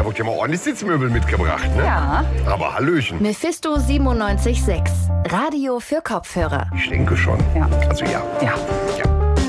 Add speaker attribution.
Speaker 1: Da wird ja mal ordentlich Sitzmöbel mitgebracht, ne?
Speaker 2: Ja.
Speaker 1: Aber Hallöchen.
Speaker 3: Mephisto 97.6. Radio für Kopfhörer.
Speaker 1: Ich denke schon.
Speaker 2: Ja.
Speaker 1: Also ja.
Speaker 2: Ja.
Speaker 1: Ja.